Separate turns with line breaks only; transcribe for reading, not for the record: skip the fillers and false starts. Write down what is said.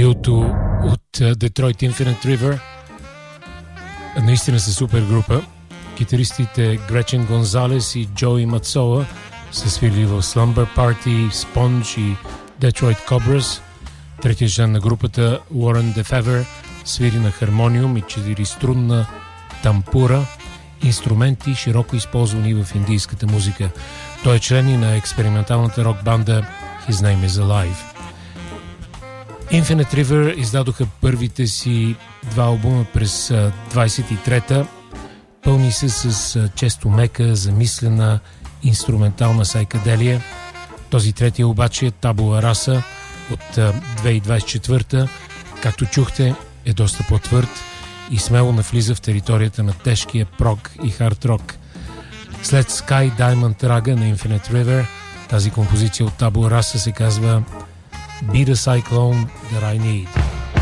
триото от Detroit Infinite River. Наистина са супер група. Китаристите Гречен Гонзалес и Джои Мацоа са свирили в Slumber Party, Sponge и Detroit Cobras. Третият член на групата, Уорън Дефевер, свири на хармониум и 4-струнна тампура, инструменти, широко използвани в индийската музика. Той е член и на експерименталната рок-банда His Name Is Alive. Infinite River издадоха първите си 2 албума през 23-та. Пълни се с често мека, замислена инструментална сайкаделия. Този третия обаче е Табула Раса от 2024-та. Както чухте, е доста по-твърд и смело навлиза в територията на тежкия прог и хард рок. След Sky Diamond Raga на Infinite River, тази композиция от Табула Раса се казва Be the Cyclone That I Need.